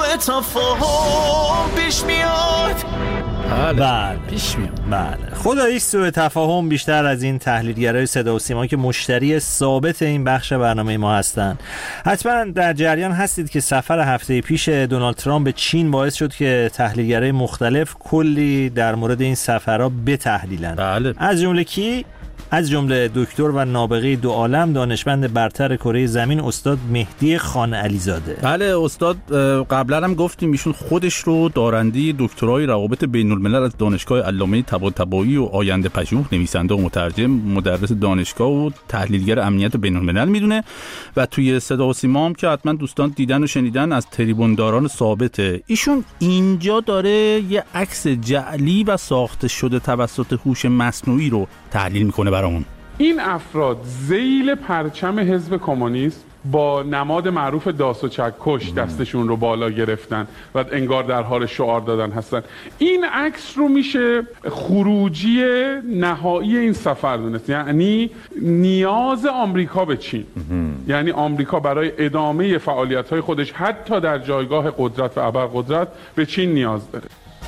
سوء تفاهم پیش میاد. بله پیش میاد. بله خدایی سوء تفاهم بیشتر از این تحلیلگرای صدا و سیما که مشتری ثابت این بخش برنامه ما هستن. حتما در جریان هستید که سفر هفته پیش دونالد ترامپ به چین باعث شد که تحلیلگرای مختلف کلی در مورد این سفرها بتحلیلن. بله. از جمله کی؟ از جمله دکتر و نابغه دو عالم، دانشمند برتر کره زمین، استاد مهدی خان علیزاده. بله استاد قبلا هم گفتیم ایشون خودش رو دارنده دکترای روابط بین الملل از دانشگاه علامه طباطبایی و آینده پژوه، نویسنده و مترجم، مدرس دانشگاه و تحلیلگر امنیت بین الملل میدونه و توی صدا و سیما هم که حتما دوستان دیدن و شنیدن از تریبونداران ثابته. ایشون اینجا داره یه عکس جعلی و ساخته شده توسط هوش مصنوعی رو تحلیل میکنه برامون. این افراد ذیل پرچم حزب کمونیست با نماد معروف داس و چکش دستشون رو بالا گرفتن و انگار در حال شعار دادن هستن. این عکس رو میشه خروجی نهایی این سفر دونست، یعنی نیاز آمریکا به چین. یعنی آمریکا برای ادامه فعالیت‌های خودش حتی در جایگاه قدرت و ابرقدرت به چین نیاز داره.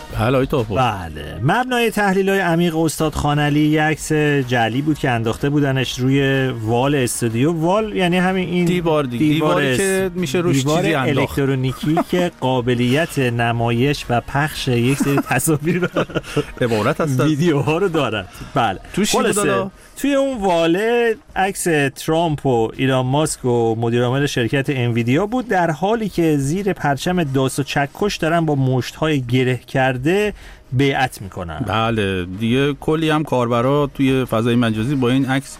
بله مبنای تحلیل‌های عمیق استاد خانعلی یک عکس جعلی بود که انداخته بودنش روی وال استودیو. وال یعنی همین این دیواری که میشه روش چیزی انداخت، الکترونیکی که قابلیت نمایش و پخش یک سری تصاویر عبارت از ویدیوها رو دارد. بله توی اون واله عکس ترامپ و ایلان ماسک و مدیر عامل شرکت انویدیا بود، در حالی که زیر پرچم داس و چکش دارن با مشت‌های گره کرده بیعت میکنن. بله دیگه کلی هم کاربرا توی فضای مجازی با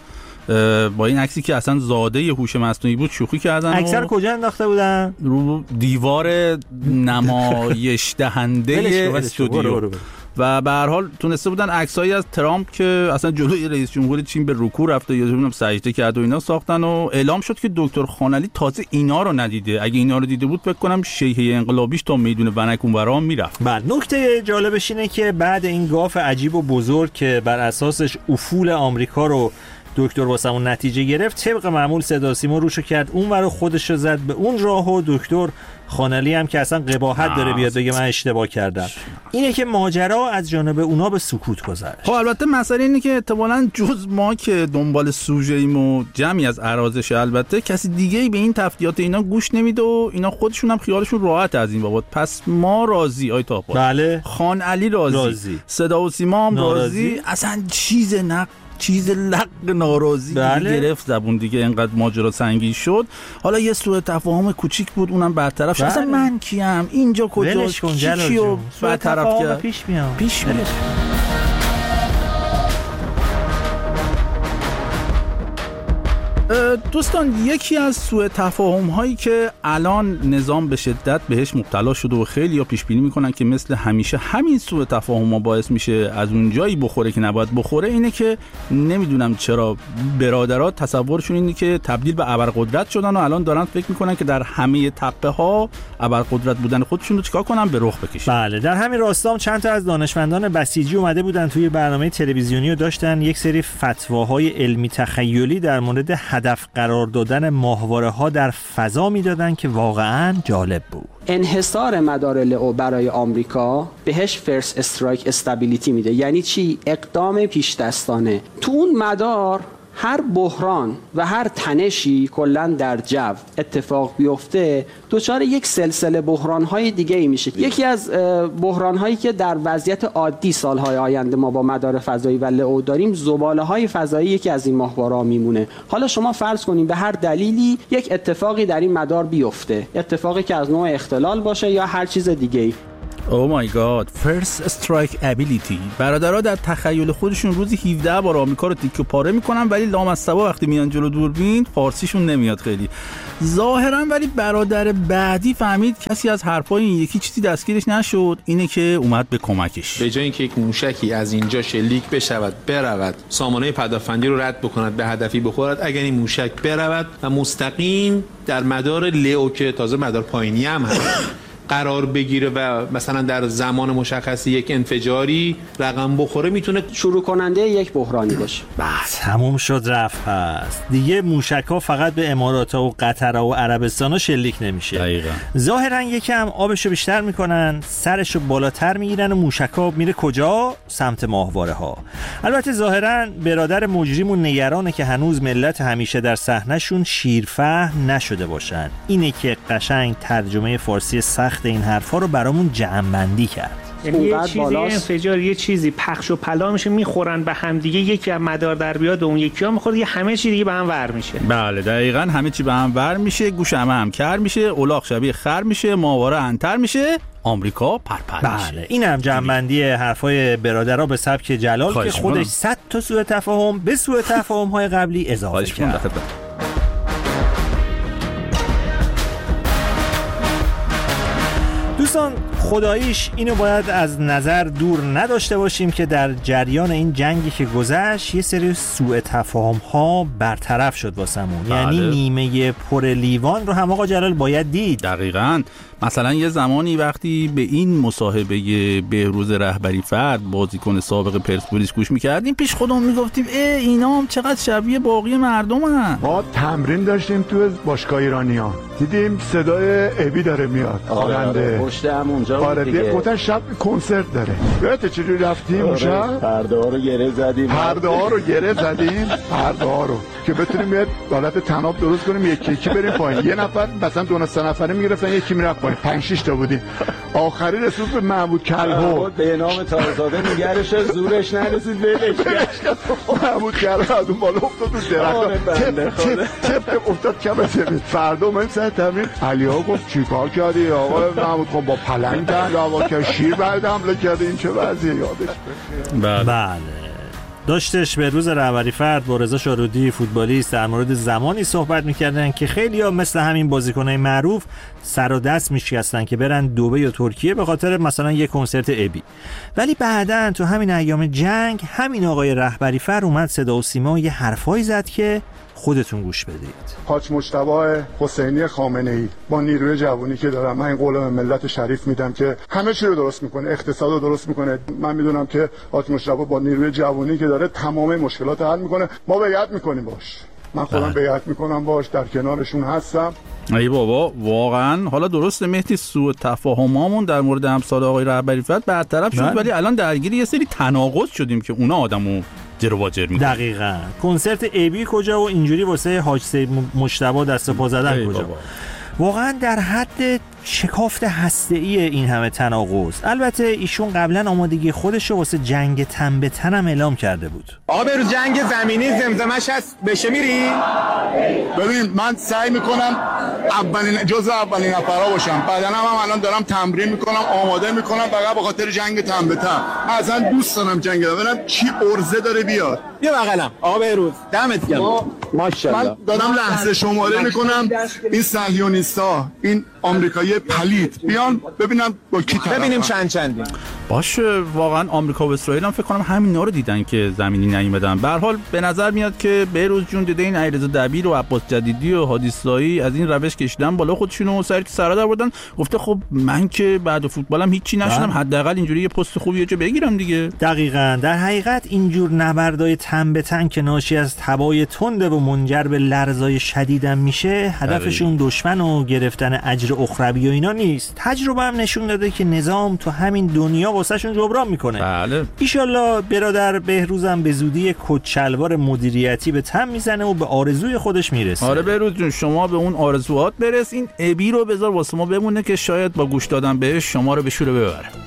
این عکسی که اصلا زاده هوش مصنوعی بود شوخی کردن. عکس رو کجا انداخته بودن؟ رو دیوار نمایش دهنده استودیو. و به هر حال تونسته بودن عکسایی از ترامپ که اصلا جلوی رئیس جمهور چین به رکوع رفته یا نمیدونم سجده کرد و اینا ساختن و اعلام شد که دکتر خانعلی تازه اینا رو ندیده. اگه اینا رو دیده بود فکر کنم شیهه انقلابیش تا میدون ونک اونورا میرفت. بله نکته جالبش اینه که بعد این گاف عجیب و بزرگ که بر اساسش افول آمریکا رو دکتر واسمون نتیجه گرفت، طبق معمول صدا سیما روشو کرد اونور خودش رو زد به اون راه و دکتر خانعلی هم که اصلا قباحت داره بیاد بگه من اشتباه کردم. اینه که ماجرا از جانب اونا به سکوت گذشت. خب البته مسئله اینه که احتمالاً جز ما که دنبال سوژه‌ایم و جمعی از ارازش، البته کسی دیگه‌ای به این تفریحات اینا گوش نمیده و اینا خودشون هم خیالشون راحت از این بابت. پس ما راضی آی تاپا. بله خانعلی راضی. صدا و سیما هم راضی. اصلا چیز لق ناراضی گرفت زبون دیگه، اینقدر ماجرا سنگین شد. حالا یه سوء تفاهم کوچیک بود اونم برطرف شد. اصلا من کیم اینجا کجاست کیو برطرف کرد پیش میاد. دوستان یکی از سوء تفاهم هایی که الان نظام به شدت بهش مبتلا شده و خیلی ها پیش بینی میکنن که مثل همیشه همین سوء تفاهم ها باعث میشه از اون جایی بخوره که نباید بخوره، اینه که نمیدونم چرا برادرها تصورشون اینه که تبدیل به ابرقدرت شدن و الان دارن فکر میکنن که در همه تپه ها ابرقدرت بودن خودشون رو چیکار کنن؟ به رخ بکشن. بله در همین راستا چند تا از دانشمندان بسیجی اومده بودن توی برنامه تلویزیونی و داشتن یک سری فتواهای علمی تخیلی در مورد هدف قرار دادن ماهواره‌ها در فضا میدادن که واقعا جالب بود. انحصار مدار لئو برای آمریکا بهش فرست استرایک استابیلیتی میده. یعنی چی؟ اقدام پیش دستانه. تو اون مدار هر بحران و هر تنشی کلن در جو اتفاق بیفته دچار یک سلسله بحران‌های دیگه‌ای میشه. یکی از بحران‌هایی که در وضعیت عادی سال‌های آینده ما با مدار فضایی و لئو داریم، زباله‌های فضایی یکی از این ماهواره‌ها میمونه. حالا شما فرض کنین به هر دلیلی یک اتفاقی در این مدار بیفته، اتفاقی که از نوع اختلال باشه یا هر چیز دیگه‌ای. او مای گاد، فرست استرایک ابیلیتی. برادرها در تخیل خودشون روزی 17 بار آمریکا رو تیکه پاره میکنن، ولی لامصبا وقتی میان جلو دوربین فارسیشون نمیاد خیلی ظاهرا. ولی برادر بعدی فهمید کسی از حرفای این یکی چیزی دستگیرش نشد، اینه که اومد به کمکش. به جای اینکه یک موشکی از اینجا شلیک بشود برود سامانه پدافندی رو رد بکند به هدفی بخورد، اگر این موشک برود و مستقیم در مدار لئو که تازه مدار پایینی هم هست قرار بگیره و مثلا در زمان مشخصی یک انفجاری رقم بخوره میتونه شروع کننده یک بحرانی باشه. بس تموم شد رفت. هست دیگه موشک‌ها فقط به امارات‌ها و قطر و عربستان‌ها شلیک نمیشه. دقیقاً. ظاهراً یکم آبشو بیشتر میکنن، سرشو بالاتر میگیرن و موشک‌ها میره کجا؟ سمت ماهواره‌ها. البته ظاهراً برادر مجریمون نگرانه که هنوز ملت همیشه در صحنه‌شون شیرفهم نشده باشن. اینه که قشنگ ترجمه فارسی سخت این حرفا رو برامون جمع‌بندی کرد. یعنی یه چیزی انفجار، یه چیزی پخش و پلا میشه، میخورن به هم دیگه، یکی از مدار در بیاد و اون یکی ها میخوره، همه چی دیگه به هم ور میشه. بله دقیقاً همه چی به هم ور میشه، گوش هم کر میشه، الاغ شبیه خر میشه، ماهواره انتر میشه، آمریکا پرپر میشه. بله این هم جمع‌بندی حرفای برادرها به سبک جلال که خودش 100 تا سوء تفاهم به سوء تفاهم‌های قبلی اضافه کرد. دوستان خداییش اینو باید از نظر دور نداشته باشیم که در جریان این جنگی که گذشت یه سری سوء تفاهم ها برطرف شد واسمون. یعنی نیمه پر لیوان رو هم آقا جلال باید دید. دقیقاً. مثلا یه زمانی وقتی به این مصاحبه بهروز رهبری فرد بازیکن سابق پرسپولیس گوش میکردیم پیش خودمون میگفتیم اینا هم چقدر شبیه باقی مردمن. ما تمرین داشتیم تو باشگاه ایرانیان، دیدیم صدای ابی داره میاد خواننده پشت هم اونجا بود دیگه. گفتن شب کنسرت داره. یادت چجوری رفتیم اون شب؟ پرده ها رو گره زدیم پرده ها رو که بتونیم یه حالت تناب درست کنیم، یکی یکی بریم پایین. یه نفر مثلا 2-3 نفره میگرفتن، یکی میرفت پایین، 5-6 تا بودیم. آخری رسید به محمود کلهو به نام تازاده نگرش، زورش نرسید ولش کرد. محمود کلهو از اون بالا افتاد تو درخت، تپ افتاد کم زمین. فردا من سر تمرین علی‌ها گفت چیکار کردی آقا محمود؟ خب با پلنگ دعوا کرد، شیر بعد حمله کرد. این چه وضعیه؟ یادش بله داشتش به روز رهبری فرد با رضا شارودی فوتبالیست در مورد زمانی صحبت میکردن که خیلی‌ها مثل همین بازیکنای معروف سر و دست میشکستن که برن دبی یا ترکیه به خاطر مثلا یک کنسرت ابی. ولی بعداً تو همین ایام جنگ همین آقای رهبری فرد اومد صدا و سیما یه حرفایی زد که خودتون گوش بدید. حاج مجتبی حسینی خامنه‌ای با نیروی جوانی که دارم، من این قولم ملت شریف میدم که همه چی رو درست میکنه، اقتصاد رو درست میکنه. من میدونم که حاج مجتبی با نیروی جوانی که داره تمام مشکلات حل میکنه. ما بیعت میکنیم باش، من خودم بیعت میکنم باش، در کنارشون هستم. ای بابا واقعا. حالا درسته مهدی سوء تفاهمامون در مورد امثال آقای رهبری فرد برطرف شد، ولی الان درگیر یه سری تناقض شدیم که اونا آدمو جرواجر میکنه. دقیقاً. کنسرت ابی کجا و اینجوری واسه حاج سید مجتبی دست و پا زدن کجا؟ واقعا در حد شکافت هسته‌ای این همه تناقض. البته ایشون قبلا آمادگی خودش رو واسه جنگ تن به تن هم اعلام کرده بود. آقا به روز جنگ زمینی زمزمش هست، بشه میری؟ ببین من سعی میکنم جزو اولین نفرها باشم. بعدن هم الان دارم تمرین میکنم، آماده میکنم فقط به خاطر جنگ تن به تن. من اصلا دوست دارم جنگ ببینم کی ارزه داره بیاد. بیا بغلم آقا بهروز، دمت گرم. ماشاءالله. من دارم لحظه شماره میکنم این صهیونیستا، این آمریکایی پلید بیان ببینم با کی طرفن. ببینیم چندی. باشه واقعا آمریکا و اسرائیل هم فکر کنم همینا رو دیدن که زمینی نیومدن. به هر حال به نظر میاد که بهروز جون دیده این علیرضا دبیر و عباس جدیدی و هادی اسلائی از این روش کشیدن بالا خودشونو سر در بردن. گفته خب من که بعد فوتبالم هیچی نشدم، حداقل اینجوری یه پست خوبی یه جا بگیرم دیگه. دقیقاً. در حقیقت اینجور نبردای تن به تن که ناشی از تبای تند و منجر به لرزای شدیدم میشه، هدفشون دشمن و گرفتن اجر اخروی و اینا نیست. تجربه هم نشون داده که نظام تو همین دنیا واسهشون جبران میکنه. بله. ایشالله برادر بهروزم به زودی کچلوار مدیریتی به تن میزنه و به آرزوی خودش میرسه. آره بهروز جون شما به اون آرزوات برس. این ابی رو بذار واسه ما بمونه که شاید با گوش دادن بهش شما رو به شوره ببره.